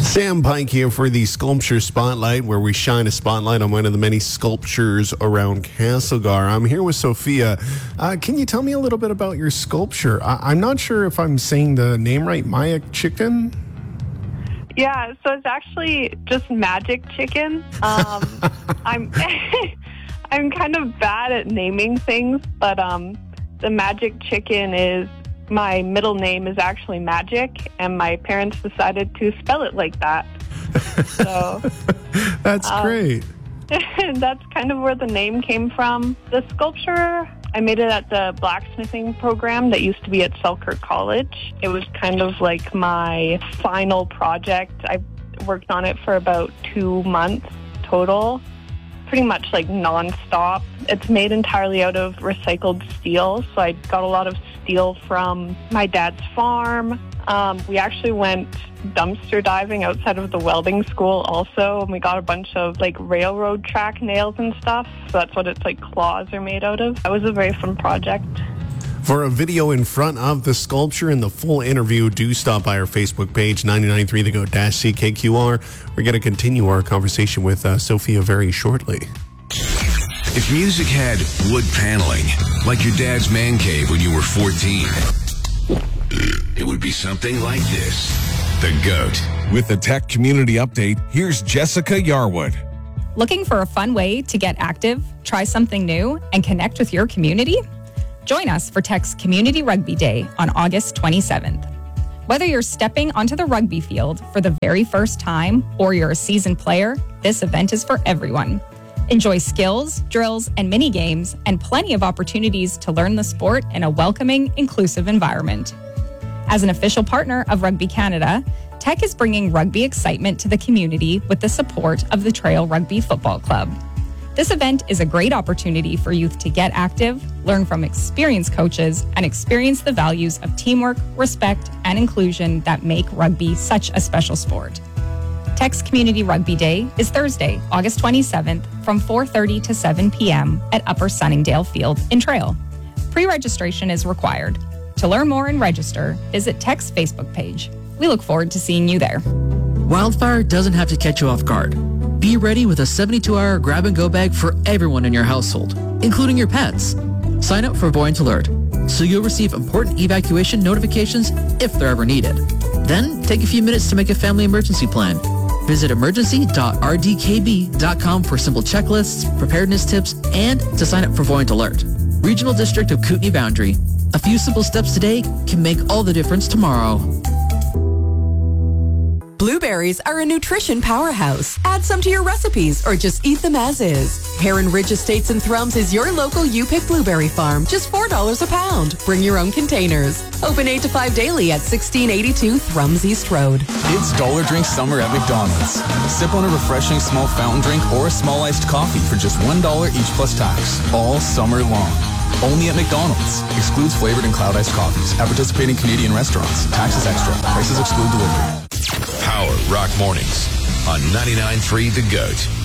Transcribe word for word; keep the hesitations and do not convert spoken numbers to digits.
Sam Pike here for the Sculpture Spotlight, where we shine a spotlight on one of the many sculptures around Castlegar. I'm here with Sophia. Uh, can you tell me a little bit about your sculpture? I- I'm not sure if I'm saying the name right. Maya Chicken? Yeah, so it's actually just Magic Chicken. Um, I'm I'm kind of bad at naming things, but um, the Magic Chicken is, my middle name is actually Magic, and my parents decided to spell it like that. So That's um, great. That's kind of where the name came from. The sculpture, I made it at the blacksmithing program that used to be at Selkirk College. It was kind of like my final project. I worked on it for about two months total, pretty much like nonstop. It's made entirely out of recycled steel, so I got a lot of steel from my dad's farm. Um, we actually went dumpster diving outside of the welding school also, and we got a bunch of like railroad track nails and stuff. So that's what its like claws are made out of. That was a very fun project. For a video in front of the sculpture and the full interview, do stop by our Facebook page, ninety-nine point three The Goat C K Q R. We're going to continue our conversation with uh, Sophia very shortly. If music had wood paneling, like your dad's man cave when you were fourteen, it would be something like this. The Goat. With the Tech Community Update, here's Jessica Yarwood. Looking for a fun way to get active, try something new, and connect with your community? Join us for Tech's Community Rugby Day on August twenty-seventh. Whether you're stepping onto the rugby field for the very first time or you're a seasoned player, this event is for everyone. Enjoy skills, drills, and mini games, and plenty of opportunities to learn the sport in a welcoming, inclusive environment. As an official partner of Rugby Canada, Tech is bringing rugby excitement to the community with the support of the Trail Rugby Football Club. This event is a great opportunity for youth to get active, learn from experienced coaches, and experience the values of teamwork, respect, and inclusion that make rugby such a special sport. Tech's Community Rugby Day is Thursday, August twenty-seventh from four thirty to seven p.m. at Upper Sunningdale Field in Trail. Pre-registration is required. To learn more and register, visit Tech's Facebook page. We look forward to seeing you there. Wildfire doesn't have to catch you off guard. Be ready with a seventy-two hour grab-and-go bag for everyone in your household, including your pets. Sign up for Buoyant Alert, so you'll receive important evacuation notifications if they're ever needed. Then, take a few minutes to make a family emergency plan. Visit emergency dot r d k b dot com for simple checklists, preparedness tips, and to sign up for Buoyant Alert. Regional District of Kootenay Boundary. A few simple steps today can make all the difference tomorrow. Blueberries are a nutrition powerhouse. Add some to your recipes or just eat them as is. Heron Ridge Estates and Thrums is your local U-Pick blueberry farm. Just four dollars a pound. Bring your own containers. Open eight to five daily at sixteen eighty-two Thrums East Road. It's Dollar Drink Summer at McDonald's. Sip on a refreshing small fountain drink or a small iced coffee for just one dollar each plus tax. All summer long. Only at McDonald's. Excludes flavored and cloud iced coffees. At participating Canadian restaurants. Taxes extra. Prices exclude delivery. Power Rock Mornings on ninety-nine point three The Goat.